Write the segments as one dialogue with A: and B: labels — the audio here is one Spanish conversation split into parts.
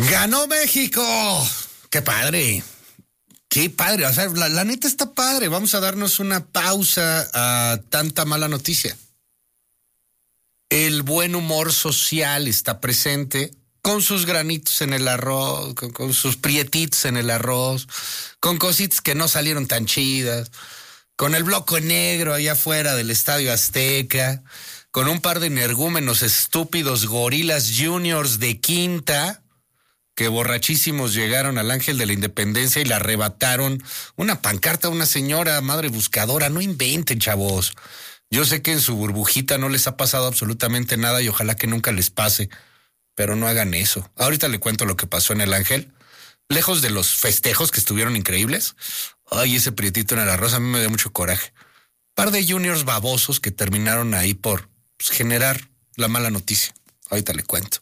A: ¡Ganó México! ¡Qué padre! ¡Qué padre! O sea, la neta está padre. Vamos a darnos una pausa a tanta mala noticia. El buen humor social está presente con sus granitos en el arroz, con sus prietitos en el arroz, con cositas que no salieron tan chidas, con el bloque negro allá afuera del Estadio Azteca, con un par de energúmenos estúpidos gorilas juniors de quinta que borrachísimos llegaron al Ángel de la Independencia y le arrebataron una pancarta a una señora madre buscadora. No inventen, chavos. Yo sé que en su burbujita no les ha pasado absolutamente nada y ojalá que nunca les pase, pero no hagan eso. Ahorita le cuento lo que pasó en el Ángel. Lejos de los festejos que estuvieron increíbles, ay, ese prietito en el arroz a mí me dio mucho coraje. Par de juniors babosos que terminaron ahí por generar la mala noticia. Ahorita le cuento.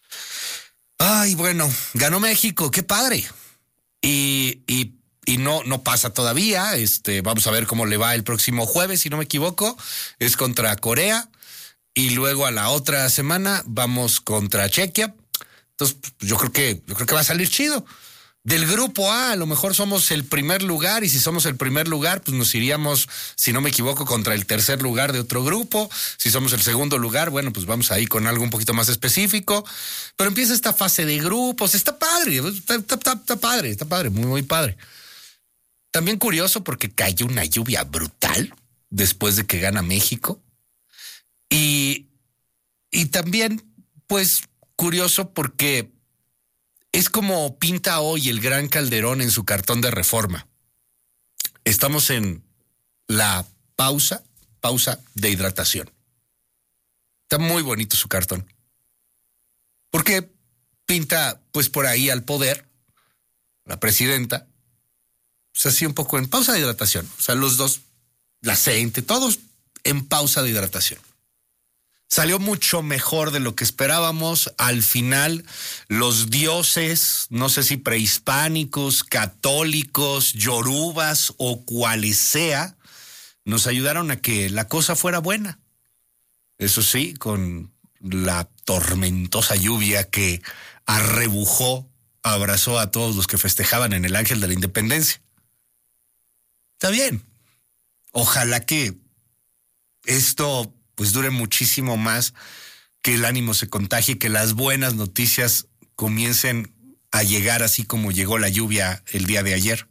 A: Ay, bueno, ganó México, qué padre. Y no pasa todavía. Vamos a ver cómo le va el próximo jueves, si no me equivoco. Es contra Corea. Y luego a la otra semana vamos contra Chequia. Entonces, yo creo que va a salir chido. Del grupo A lo mejor somos el primer lugar, y si somos el primer lugar, pues nos iríamos, si no me equivoco, contra el tercer lugar de otro grupo. Si somos el segundo lugar, bueno, pues vamos ahí con algo un poquito más específico. Pero empieza esta fase de grupos, está padre, está padre, muy, muy padre. También curioso porque cayó una lluvia brutal después de que gana México. Y también, pues, curioso porque es como pinta hoy el Gran Calderón en su cartón de Reforma. Estamos en la pausa de hidratación. Está muy bonito su cartón. Porque pinta, pues, por ahí al poder, la presidenta, pues así un poco en pausa de hidratación. O sea, los dos, la gente, todos en pausa de hidratación. Salió mucho mejor de lo que esperábamos. Al final, los dioses, no sé si prehispánicos, católicos, yorubas o cuales sea, nos ayudaron a que la cosa fuera buena. Eso sí, con la tormentosa lluvia que arrebujó, abrazó a todos los que festejaban en el Ángel de la Independencia. Está bien. Ojalá que esto pues dure muchísimo más, que el ánimo se contagie, que las buenas noticias comiencen a llegar así como llegó la lluvia el día de ayer.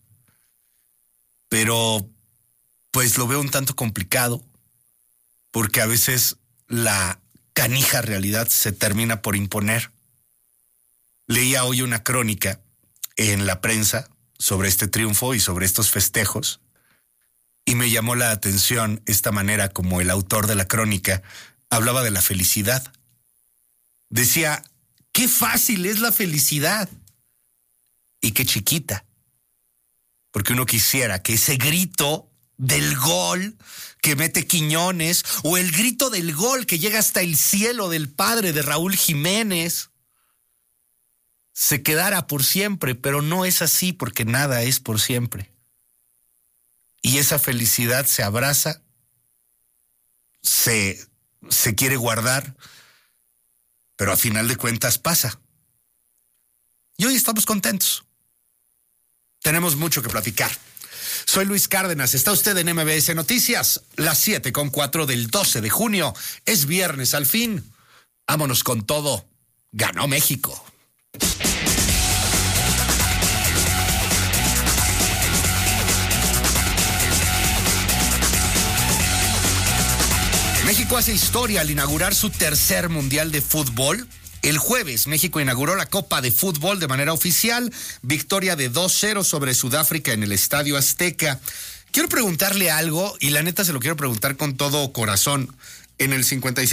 A: Pero pues lo veo un tanto complicado, porque a veces la canija realidad se termina por imponer. Leía hoy una crónica en la prensa sobre este triunfo y sobre estos festejos, y me llamó la atención esta manera como el autor de la crónica hablaba de la felicidad. Decía, qué fácil es la felicidad y qué chiquita. Porque uno quisiera que ese grito del gol que mete Quiñones, o el grito del gol que llega hasta el cielo del padre de Raúl Jiménez, se quedara por siempre, pero no es así, porque nada es por siempre. Y esa felicidad se abraza, se quiere guardar, pero a final de cuentas pasa. Y hoy estamos contentos. Tenemos mucho que platicar. Soy Luis Cárdenas, está usted en MBS Noticias, las 7:04 del 12 de junio. Es viernes al fin. Vámonos con todo. Ganó México. México hace historia al inaugurar su tercer Mundial de Fútbol. El jueves, México inauguró la Copa de Fútbol de manera oficial. Victoria de 2-0 sobre Sudáfrica en el Estadio Azteca. Quiero preguntarle algo, y la neta se lo quiero preguntar con todo corazón. En el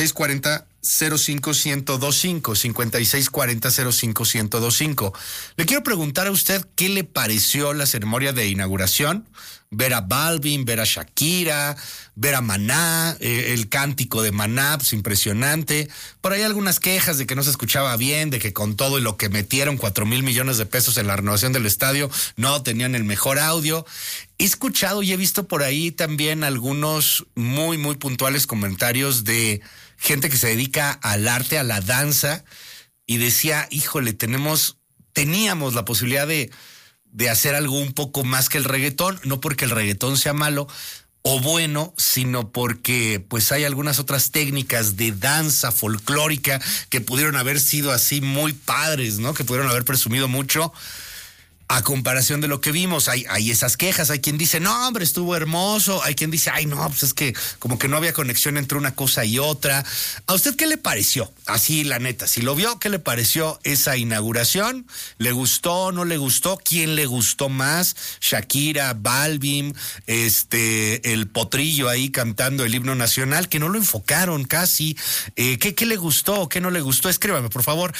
A: 5640-05-1025, 5640-05-1025. Le quiero preguntar a usted qué le pareció la ceremonia de inauguración. Ver a Balvin, ver a Shakira, ver a Maná, el cántico de Maná, pues impresionante. Por ahí algunas quejas de que no se escuchaba bien, de que con todo y lo que metieron 4,000 millones de pesos en la renovación del estadio, no tenían el mejor audio. He escuchado y he visto por ahí también algunos muy, muy puntuales comentarios de gente que se dedica al arte, a la danza, y decía, híjole, tenemos teníamos la posibilidad de hacer algo un poco más que el reggaetón, no porque el reggaetón sea malo o bueno, sino porque pues hay algunas otras técnicas de danza folclórica que pudieron haber sido así muy padres, ¿no? Que pudieron haber presumido mucho. A comparación de lo que vimos, hay esas quejas, hay quien dice, no, hombre, estuvo hermoso, hay quien dice, ay, no, pues es que como que no había conexión entre una cosa y otra. ¿A usted qué le pareció? Así, la neta, si lo vio, ¿qué le pareció esa inauguración? ¿Le gustó, no le gustó? ¿Quién le gustó más? Shakira, Balvin, el Potrillo ahí cantando el himno nacional, que no lo enfocaron casi. ¿Qué le gustó, qué no le gustó? Escríbame, por favor,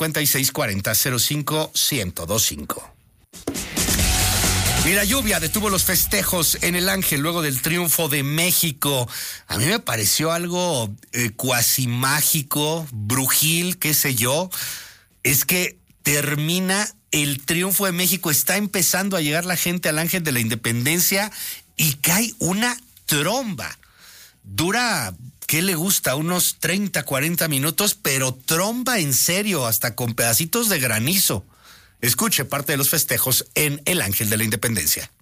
A: 5640-05-1025. Mira, lluvia detuvo los festejos en el Ángel luego del triunfo de México. A mí me pareció algo cuasi mágico, brujil, qué sé yo. Es que termina el triunfo de México, está empezando a llegar la gente al Ángel de la Independencia y cae una tromba. Dura, ¿qué le gusta? Unos 30, 40 minutos, pero tromba en serio, hasta con pedacitos de granizo. Escuche parte de los festejos en el Ángel de la Independencia.